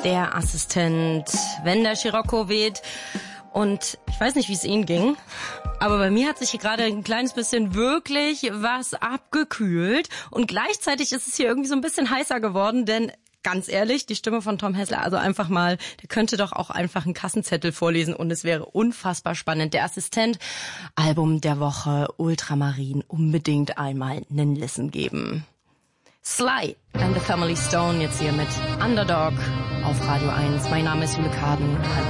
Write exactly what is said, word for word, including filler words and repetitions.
der Assistent, wenn der Scirocco weht. Und ich weiß nicht, wie es Ihnen ging, aber bei mir hat sich hier gerade ein kleines bisschen wirklich was abgekühlt. Und gleichzeitig ist es hier irgendwie so ein bisschen heißer geworden, denn ganz ehrlich, die Stimme von Tom Hessler, also einfach mal, der könnte doch auch einfach einen Kassenzettel vorlesen und es wäre unfassbar spannend. Der Assistent, Album der Woche, Ultramarin, unbedingt einmal einen Listen geben. Sly and the Family Stone jetzt hier mit Underdog auf Radio eins. Mein Name ist Jule Karden.